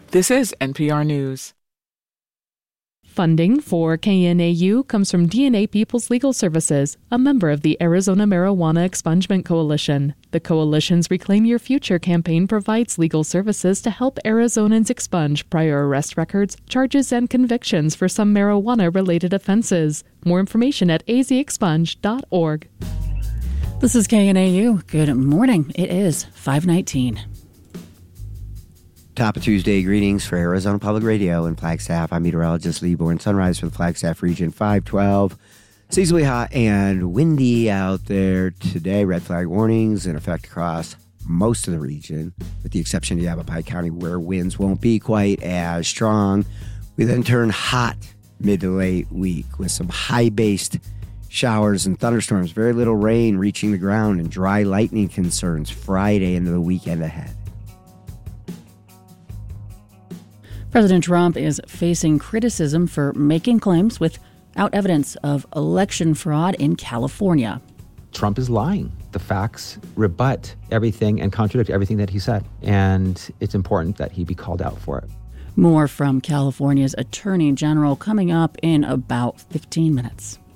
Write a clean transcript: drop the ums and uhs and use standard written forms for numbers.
This is NPR News. Funding for KNAU comes from DNA People's Legal Services, a member of the Arizona Marijuana Expungement Coalition. The coalition's Reclaim Your Future campaign provides legal services to help Arizonans expunge prior arrest records, charges, and convictions for some marijuana-related offenses. More information at azexpunge.org. This is KNAU. Good morning. It is 5:19. Top of Tuesday, greetings for Arizona Public Radio and Flagstaff. I'm meteorologist Lee Bourne. Sunrise for the Flagstaff region, 512. Seasonably hot and windy out there today. Red flag warnings in effect across most of the region, with the exception of Yavapai County, where winds won't be quite as strong. We then turn hot mid to late week with some high-based showers and thunderstorms. Very little rain reaching the ground and dry lightning concerns Friday into the weekend ahead. President Trump is facing criticism for making claims without evidence of election fraud in California. Trump is lying. The facts rebut everything and contradict everything that he said. And it's important that he be called out for it. More from California's Attorney General coming up in about 15 minutes.